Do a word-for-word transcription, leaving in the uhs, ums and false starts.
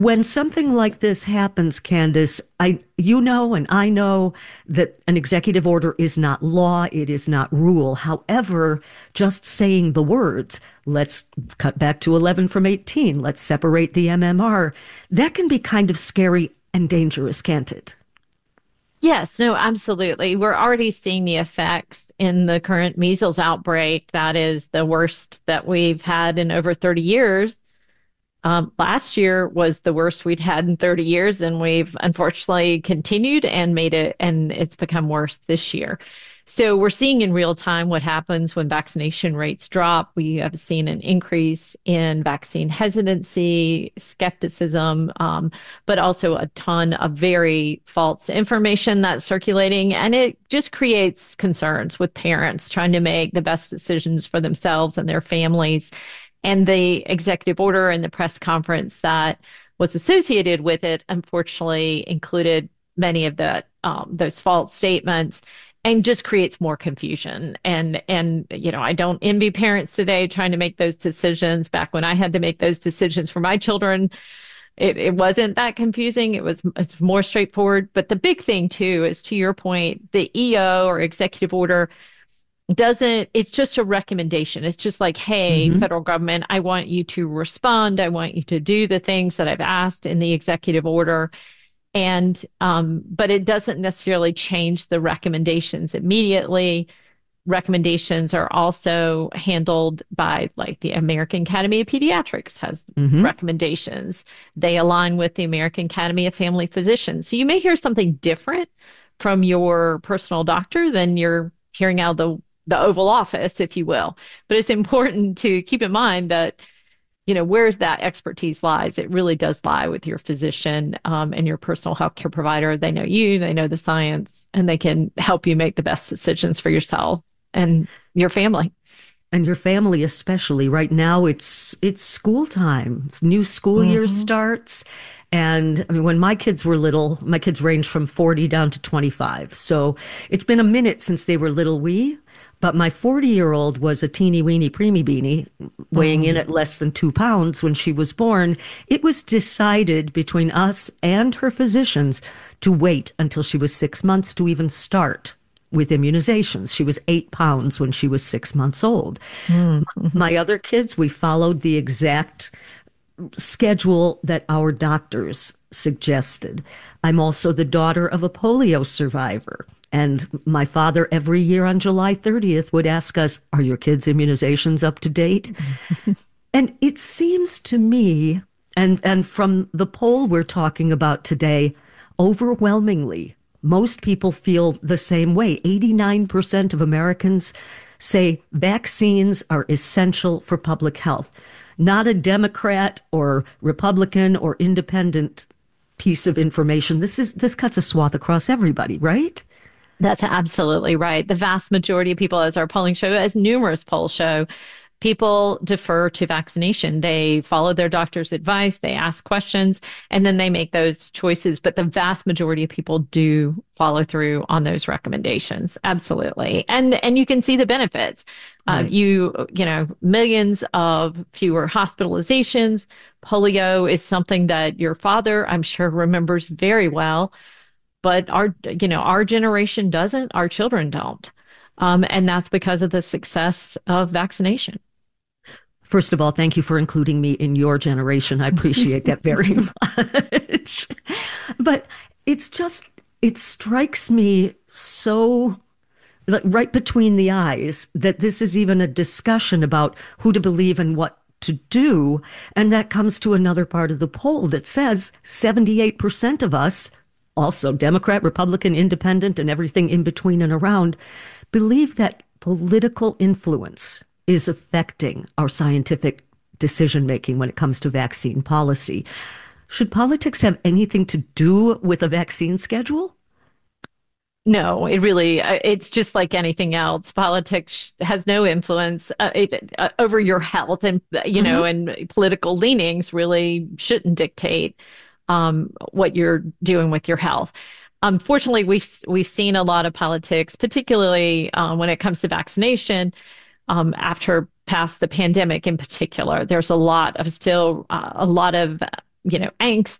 When something like this happens, Candace, I you know and I know that an executive order is not law, it is not rule. However, just saying the words, let's cut back to eleven from eighteen, let's separate the M M R, that can be kind of scary and dangerous, can't it? Yes, no, absolutely. We're already seeing the effects in the current measles outbreak. That is the worst that we've had in over thirty years. Um, last year was the worst we'd had in thirty years, and we've unfortunately continued and made it, and it's become worse this year. So we're seeing in real time what happens when vaccination rates drop. We have seen an increase in vaccine hesitancy, skepticism, um, but also a ton of very false information that's circulating. And it just creates concerns with parents trying to make the best decisions for themselves and their families. And the executive order and the press conference that was associated with it, unfortunately, included many of the um, those false statements and just creates more confusion. And and you know, I don't envy parents today trying to make those decisions. Back when I had to make those decisions for my children, it, it wasn't that confusing. It was it's more straightforward. But the big thing too is, to your point, the E O or executive order doesn't, it's just a recommendation. It's just like, hey, Hmm. federal government, I want you to respond. I want you to do the things that I've asked in the executive order. And, um, but it doesn't necessarily change the recommendations immediately. Recommendations are also handled by, like, the American Academy of Pediatrics has Hmm. recommendations. They align with the American Academy of Family Physicians. So you may hear something different from your personal doctor than you're hearing out of the the Oval Office, if you will. But it's important to keep in mind that, you know, where's that expertise lies, it really does lie with your physician um, and your personal healthcare provider. They know you, they know the science, and they can help you make the best decisions for yourself and your family. And your family especially. Right now it's it's school time. New school year Hmm. starts. And I mean, when my kids were little, my kids ranged from forty down to twenty-five. So it's been a minute since they were little wee. But my forty year old was a teeny weeny preemie beanie, weighing in Mm. at less than two pounds when she was born. It was decided between us and her physicians to wait until she was six months to even start with immunizations. She was eight pounds when she was six months old. Mm. Mhm. My other kids, we followed the exact schedule that our doctors suggested. I'm also the daughter of a polio survivor. And my father, every year on July thirtieth, would ask us, are your kids' immunizations up to date? And it seems to me, and, and from the poll we're talking about today, overwhelmingly, most people feel the same way. eighty-nine percent of Americans say vaccines are essential for public health. Not a Democrat or Republican or independent piece of information. This is this cuts a swath across everybody, right? That's absolutely right. The vast majority of people, as our polling show, as numerous polls show, people defer to vaccination. They follow their doctor's advice, they ask questions, and then they make those choices. But the vast majority of people do follow through on those recommendations. Absolutely. And and you can see the benefits. Uh, Right. you you know, millions of fewer hospitalizations. Polio is something that your father, I'm sure, remembers very well, but our you know, our generation doesn't, our children don't. Um, and that's because of the success of vaccination. First of all, thank you for including me in your generation. I appreciate that very much. But it's just, it strikes me so like, right between the eyes that this is even a discussion about who to believe and what to do. And that comes to another part of the poll that says seventy-eight percent of us, also Democrat, Republican, Independent, and everything in between and around, believe that political influence is affecting our scientific decision making when it comes to vaccine policy. Should politics have anything to do with a vaccine schedule? No, it really, uh, it's just like anything else. Politics has no influence uh, it, uh, over your health, and, uh, you know, Mm-hmm. and political leanings really shouldn't dictate um, what you're doing with your health. Unfortunately, we've we've seen a lot of politics, particularly um, when it comes to vaccination, um, after past the pandemic in particular. There's a lot of still uh, a lot of you know, angst